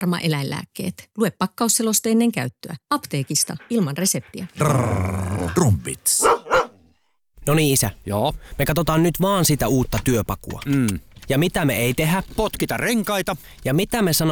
Pharma-eläinlääkkeet. Lue pakkausseloste ennen käyttöä. Apteekista ilman reseptiä. Trumpits. No niin, isä. Joo. Me katsotaan nyt vaan sitä uutta työpakua. Ja mitä me ei tehdä? Potkita renkaita. Ja mitä me